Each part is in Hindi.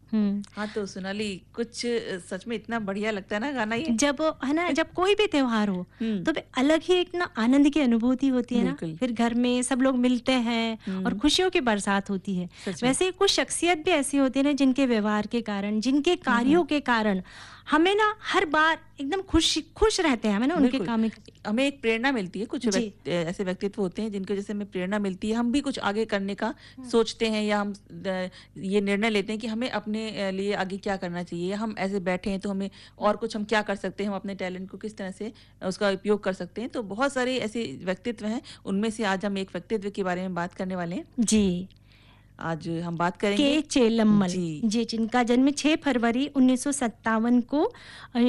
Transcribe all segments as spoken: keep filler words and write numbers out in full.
हम्म। हाँ तो सोनाली, कुछ अ, सच में इतना बढ़िया लगता है ना गाना ये। जब है ना, जब कोई भी त्योहार हो हम्म। तो भी अलग ही एक ना आनंद की अनुभूति होती है ना। बिल्कुल। फिर घर में सब लोग मिलते हैं और हम्म। खुशियों की बरसात होती है। सच में। वैसे कुछ शख्सियत भी ऐसी होती है ना, जिनके व्यवहार के कारण, जिनके हम्म हम्म। कार्यों के कारण हमें ना हर बार एकदम खुश खुश रहते हैं, हमें ना उनके बिल्कुल, काम। हमें एक प्रेरणा मिलती है। कुछ जी। व्यक्ति ऐसे व्यक्तित्व होते हैं जिनकी वजह से हमें प्रेरणा मिलती है, हम भी कुछ आगे करने का हम्म। सोचते हैं, या हम द- ये निर्णय लेते हैं कि हमें अपने अ, लिए आगे क्या करना चाहिए। हम ऐसे बैठे हैं तो हमें और कुछ हम क्या कर सकते हैं, हम अपने टैलेंट को किस तरह से उसका उपयोग कर सकते हैं। तो बहुत सारे ऐसे व्यक्तित्व हैं, उनमें से आज हम एक व्यक्तित्व के बारे में बात करने वाले हैं। जी। आज हम बात करेंगे। के चेलम्मल जी। जी, जिनका जन्म छह फरवरी उन्नीस सौ सत्तावन को अ,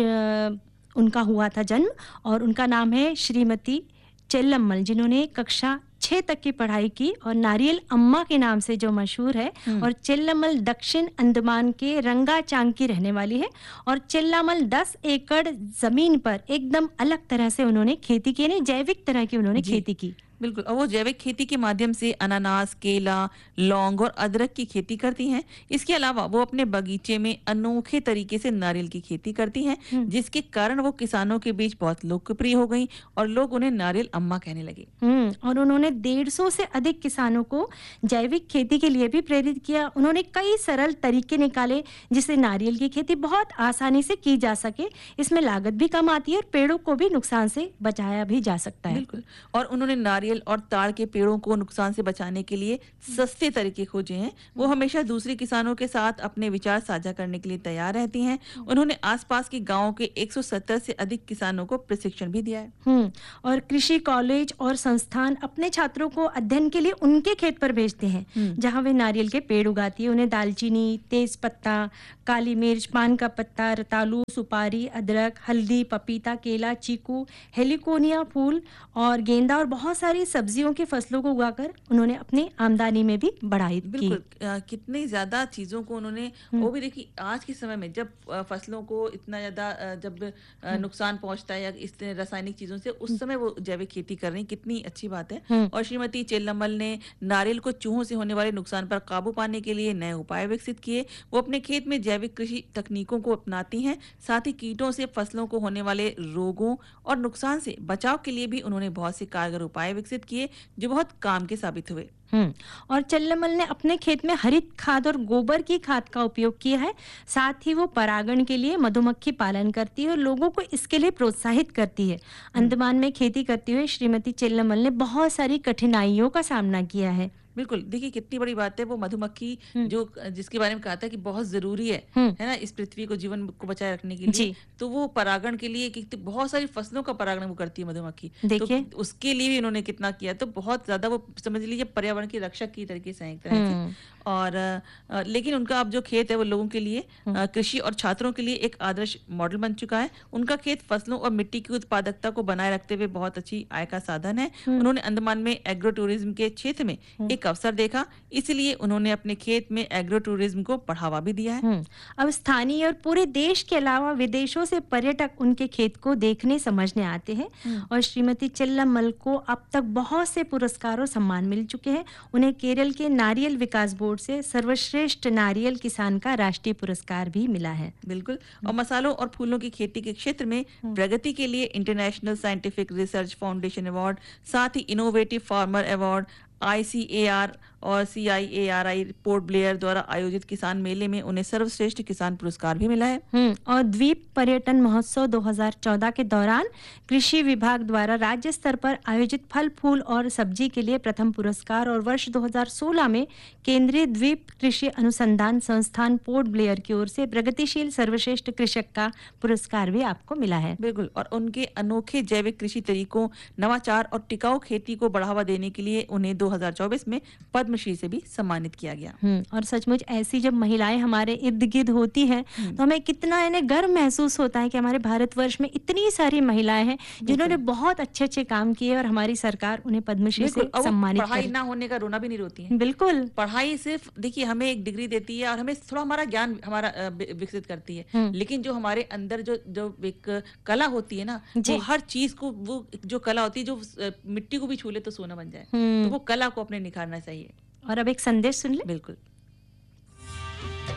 उनका हुआ था जन्म। और उनका नाम है श्रीमती चेल्लम्मल, जिन्होंने कक्षा छः तक की पढ़ाई की और नारियल अम्मा के नाम से जो मशहूर है। हम्म। और चेल्लम्मल दक्षिण अंडमान के रंगाचांग की रहने वाली है। और चेल्लामल दस एकड़ जमीन पर एकदम अलग तरह से उन्होंने खेती की, यानी जैविक तरह की उन्होंने जी खेती की। बिल्कुल, और वो जैविक खेती के माध्यम से अनानास, केला, लौंग और अदरक की खेती करती हैं। इसके अलावा वो अपने बगीचे में अनोखे तरीके से नारियल की खेती करती हैं, हम्म। जिसके कारण वो किसानों के बीच बहुत लोकप्रिय हो गई और लोग उन्हें नारियल अम्मा कहने लगे। हम्म। और उन्होंने डेढ़ सौ से अधिक किसानों को जैविक खेती के लिए भी प्रेरित किया। उन्होंने कई सरल तरीके निकाले जिससे नारियल की खेती बहुत आसानी से की जा सके। इसमें लागत भी कम आती है और पेड़ों को भी नुकसान से बचाया भी जा सकता है। बिल्कुल, और उन्होंने नारियल और ताड़ के पेड़ों को नुकसान से बचाने के लिए सस्ते तरीके खोजे हैं। वो हमेशा दूसरे किसानों के साथ अपने विचार साझा करने के लिए तैयार रहती हैं। उन्होंने आसपास के गांवों के एक सौ सत्तर से अधिक किसानों को प्रशिक्षण भी दिया है। हम्म। और कृषि कॉलेज और संस्थान अपने छात्रों को अध्ययन के लिए उनके खेत पर भेजते हैं, हम्म। जहां वे नारियल के पेड़ उगाती है। उन्हें दालचीनी, तेज पत्ता, काली मिर्च, पान का पत्ता, रतालू, सुपारी, अदरक, हल्दी, पपीता, केला, चीकू, हेलिकोनिया फूल और गेंदा और बहुत सारी सब्जियों की फसलों को उगाकर उन्होंने अपनी आमदनी में भी बढ़ाई की। बिल्कुल, अ, कितनी ज्यादा चीजों को उन्होंने, हम्म। वो भी देखिए आज के समय में जब अ, फसलों को इतना ज्यादा अ, जब अ, हम्म। नुकसान पहुंचता है या इस तरह रासायनिक चीजों से, उस समय वो जैविक खेती कर रही हैं, कितनी अच्छी बात है। हम्म। और श्रीमती चेल्लम्मल ने नारियल को चूहों से होने वाले नुकसान पर काबू पाने के लिए नए उपाय विकसित किए। वो अपने खेत में जैविक कृषि तकनीकों को अपनाती हैं, साथ ही कीटों से फसलों को होने वाले रोगों और नुकसान से बचाव के लिए भी उन्होंने बहुत से कारगर उपाय विकसित किए, जो बहुत काम के साबित हुए। हम्म। और चल्लमल ने अपने खेत में हरित खाद और गोबर की खाद का उपयोग किया है। साथ ही वो परागण के लिए मधुमक्खी पालन करती है और लोगों को इसके लिए प्रोत्साहित करती है। हम्म। अंडमान में खेती करते हुए श्रीमती चेल्लमल ने बहुत सारी कठिनाइयों का सामना किया है। बिल्कुल, देखिए कितनी बड़ी बात है। वो मधुमक्खी हम्म। जो जिसके बारे में कहा था कि बहुत ज़रूरी है, हम्म। है ना? इस पृथ्वी को, जीवन को बचाए रखने के लिए। जी। तो वो परागण के लिए कित बहुत सारी फसलों का परागण वो करती है मधुमक्खी। तो देखिए। उसके लिए भी उन्होंने कितना किया, तो बहुत ज़्यादा वो समझ लीजिए पर्यावरण की रक्षक की तरीके से हैं एक तरह से। हम्म। और अ, लेकिन उनका अब जो खेत है वो लोगों के लिए, हम्म। अ, कृषि और छात्रों के लिए एक आदर्श मॉडल बन चुका है। उनका खेत फसलों और मिट्टी की उत्पादकता को बनाए रखते हुए बहुत अच्छी आय का साधन है। हम्म। उन्होंने अंडमान में एग्रो टूरिज्म के क्षेत्र में हम्म। एक अवसर देखा, इसलिए उन्होंने अपने खेत में एग्रो टूरिज्म को बढ़ावा भी दिया है। हम्म। अब स्थानीय और पूरे देश के अलावा विदेशों से पर्यटक उनके खेत को देखने समझने आते हैं। हम्म। और श्रीमती चेल्लमल को अब तक बहुत से पुरस्कार और सम्मान मिल चुके हैं। उन्हें केरल के नारियल विकास बोर्ड से सर्वश्रेष्ठ नारियल किसान का राष्ट्रीय पुरस्कार भी मिला है। बिल्कुल, और मसालों और फूलों की खेती के क्षेत्र में हम्म। प्रगति के लिए international scientific research foundation award, साथ ही innovative farmer award, I C A R और सी आई A R I port Blair द्वारा आयोजित किसान मेले में उन्हें सर्वश्रेष्ठ किसान पुरस्कार भी मिला है। हम्म। और द्वीप पर्यटन महोत्सव दो हज़ार चौदह के दौरान कृषि विभाग द्वारा राज्य स्तर पर आयोजित फल फूल और सब्जी के लिए प्रथम पुरस्कार, और वर्ष दो हज़ार सोलह में केंद्रीय द्वीप कृषि अनुसंधान संस्थान पोर्ट ब्लेयर की ओर से प्रगतिशील सर्वश्रेष्ठ कृषक का पुरस्कार भी आपको मिला है। बिल्कुल, और उनके अनोखे जैविक कृषि तरीकों, नवाचार और टिकाऊ खेती को बढ़ावा देने के लिए उन्हें दो हज़ार चौबीस में पद्मश्री से भी सम्मानित किया गया। हम्म। और सचमुच ऐसी जब महिलाएं हमारे इर्द गिर्द होती हैं हम्म। तो हमें कितना इन्हें गर्व महसूस होता है कि हमारे भारतवर्ष में इतनी सारी महिलाएं हैं जिन्होंने बिल्कुल। बहुत अच्छे अच्छे काम किए और हमारी सरकार उन्हें पद्मश्री से बिल्कुल, और वो सम्मानित पढ़ाई कर। ना होने का रोना भी नहीं रोती हैं। बिल्कुल। पढ़ाई सिर्फ देखिए हमें एक डिग्री देती है और हमें थोड़ा हमारा ज्ञान हमारा अ, वि- विकसित करती है, हम्म। लेकिन जो हमारे अंदर जो जो एक कला होती है ना, वो जी। हर चीज को, वो जो कला होती है जो अ, मिट्टी को भी छू ले तो सोना बन जाए, तो हम्म। वो कला को अपने निखारना चाहिए। और अब एक संदेश सुन ले। बिल्कुल।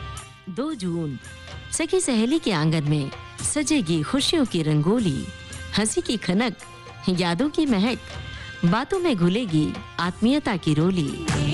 दो जून सखी सहेली के आंगन में सजेगी खुशियों की रंगोली, हंसी की खनक, यादों की महक, बातों में घुलेगी आत्मीयता की रोली।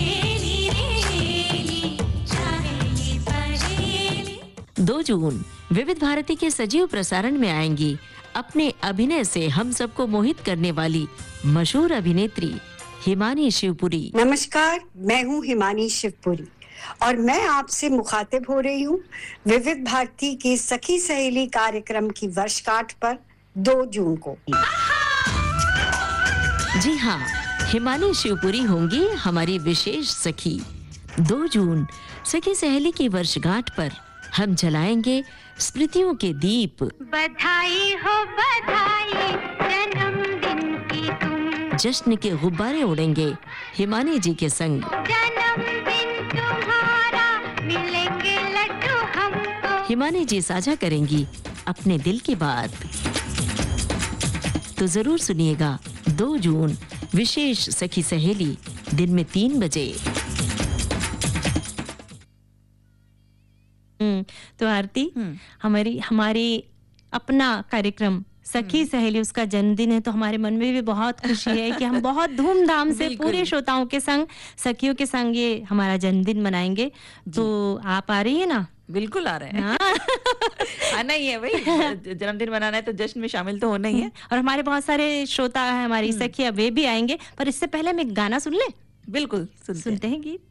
दो जून विविध भारती के सजीव प्रसारण में आएंगी अपने अभिनय से हम सबको मोहित करने वाली मशहूर अभिनेत्री हिमानी शिवपुरी। नमस्कार, मैं हूँ हिमानी शिवपुरी और मैं आपसे मुखातिब हो रही हूँ विविध भारती के सखी सहेली कार्यक्रम की वर्षगांठ पर दो जून को। जी हाँ, हिमानी शिवपुरी होंगी हमारी विशेष सखी। दो जून सखी सहेली की वर्षगांठ पर हम जलाएंगे स्मृतियों के दीप। बधाई हो बधाई जन्मदिन की तुम, जश्न के गुब्बारे उड़ेंगे हिमानी जी के संग। जन्मदिन तुम्हारा मिलेंगे लड्डू हमको। हिमानी जी साझा करेंगी अपने दिल की बात। तो जरूर सुनिएगा दो जून विशेष सखी सहेली दिन में तीन बजे। हम्म तो आरती, हमारी हमारी अपना कार्यक्रम सखी सहेली, उसका जन्मदिन है, तो हमारे मन में भी बहुत खुशी है कि हम बहुत धूमधाम से पूरे श्रोताओं के संग, सखियों के संग ये हमारा जन्मदिन मनाएंगे। तो आप आ रही है ना? बिल्कुल आ रहे हैं। हाँ। आना ही है भाई, जन्मदिन मनाना है तो जश्न में शामिल तो होना ही है। और हमारे बहुत सारे श्रोता है, हमारी सखियां, वे भी आएंगे। पर इससे पहले हम एक गाना सुन ले। बिल्कुल सुनते, सुनते हैं गीत।